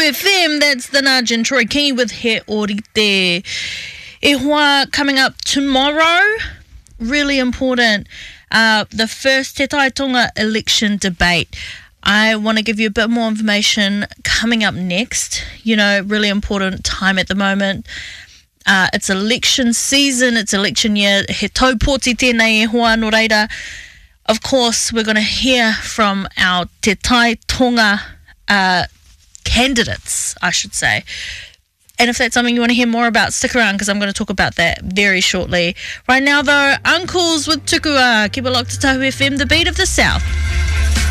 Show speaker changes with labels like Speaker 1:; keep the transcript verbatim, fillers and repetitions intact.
Speaker 1: F M, that's the Nudge and Troy Key with He Orite. E hoa coming up tomorrow, really important, uh, the first Te Tai Tonga election debate. I want to give you a bit more information coming up next. You know, really important time at the moment. Uh, it's election season, it's election year. He taupoti tēnei e hoa no reira. Of course, we're going to hear from our Te Tai Tonga uh, candidates, I should say. And if that's something you want to hear more about, stick around because I'm going to talk about that very shortly. Right now, though, Uncles with Tukua. Keep it locked to Tahu F M, the beat of the South.